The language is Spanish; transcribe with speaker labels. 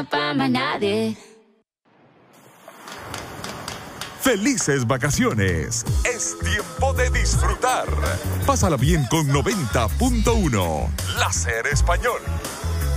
Speaker 1: para más nadie.
Speaker 2: Felices vacaciones. Es tiempo de disfrutar. Pásala bien con 90.1. Láser Español.